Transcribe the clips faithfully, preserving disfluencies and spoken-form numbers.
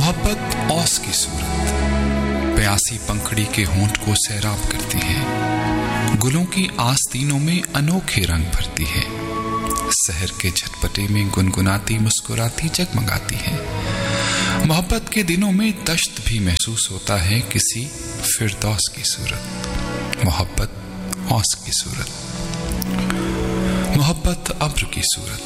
मोहब्बत औस की सूरत, प्यासी पंखड़ी के होंठ को सैराब करती है, गुलों की आस्तीनों में अनोखे रंग भरती है, शहर के झटपटे में गुनगुनाती मुस्कुराती जगमगाती है। मोहब्बत के दिनों में दश्त भी महसूस होता है किसी फिरदौस की सूरत, मोहब्बत औस की सूरत। मोहब्बत अब्र की सूरत,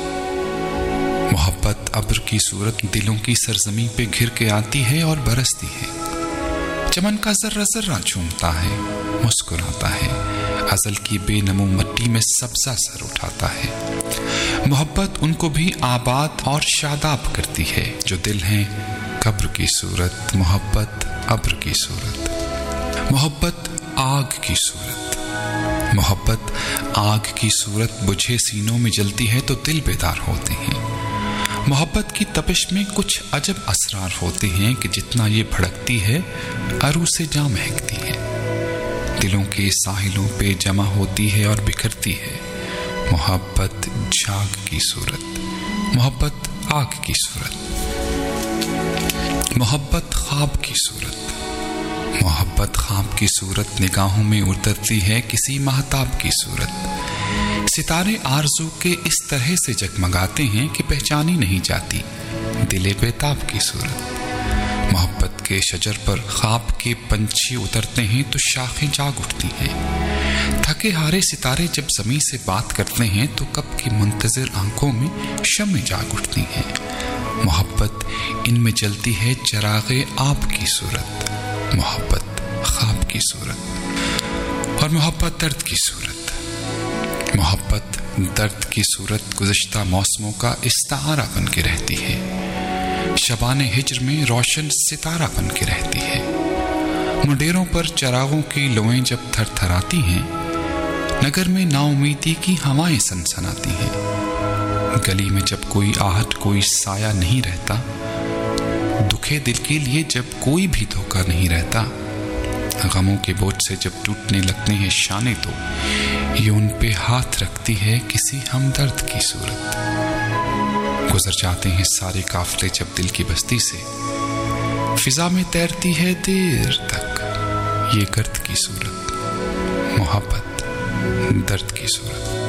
मोहब्बत अब्र की सूरत दिलों की सरजमी पे घिर के आती है और बरसती है। चमन का जर्रा जर्रा झूमता है, मुस्कुराता है, अज़ल की बेनमो मट्टी में सब्जा सर उठाता है। मोहब्बत उनको भी आबाद और शादाब करती है जो दिल हैं कब्र की सूरत, मोहब्बत अब्र की सूरत। मोहब्बत आग की सूरत, मोहब्बत आग की सूरत बुझे सीनों में जलती है तो दिल बेदार होते हैं। मोहब्बत की तपिश में कुछ अजब असरार होते हैं कि जितना ये भड़कती है अरू से जा महकती है, दिलों के साहिलों पे जमा होती है और बिखरती है। मोहब्बत झाग की सूरत, मोहब्बत आग की सूरत। मोहब्बत ख्वाब की सूरत, मोहब्बत ख्वाब की सूरत निगाहों में उतरती है किसी महताब की सूरत। सितारे आरज़ू के इस तरह से जगमगाते हैं कि पहचानी नहीं जाती दिले बेताब की सूरत। मोहब्बत के शजर पर ख्वाब के पंछी उतरते हैं तो शाखें जाग उठती हैं। थके हारे सितारे जब ज़मीं से बात करते हैं तो कब की मुंतज़िर आंखों में शम्में जाग उठती हैं। मोहब्बत इनमें जलती है चरागे आब की सूरत, मोहब्बत ख्वाब की सूरत। और मोहब्बत दर्द की सूरत, मोहब्बत दर्द की सूरत गुज़श्ता मौसमों का इस्तारा बन के रहती है, शबाने हिज्र में रोशन सितारा बन के रहती है। मुंडेरों पर चरागों की लोएं जब थरथराती हैं, नगर में नाउमीदी की हवाएं सनसनाती हैं। गली में जब कोई आहट कोई साया नहीं रहता, दुखे दिल के लिए जब कोई भी धोखा नहीं रहता, गमों के बोझ से जब टूटने लगते हैं शाने तो ये उन पे हाथ रखती है किसी हमदर्द की सूरत। गुजर जाते हैं सारे काफले जब दिल की बस्ती से, फिजा में तैरती है देर तक ये गर्द की सूरत, मोहब्बत दर्द की सूरत।